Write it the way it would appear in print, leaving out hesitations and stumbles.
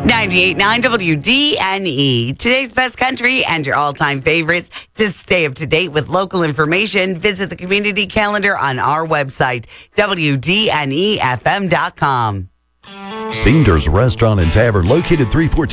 98.9 WDNE. Today's best country and your all-time favorites. To stay up to date with local information, visit the community calendar on our website, WDNEFM.com. Fiender's Restaurant and Tavern, located 314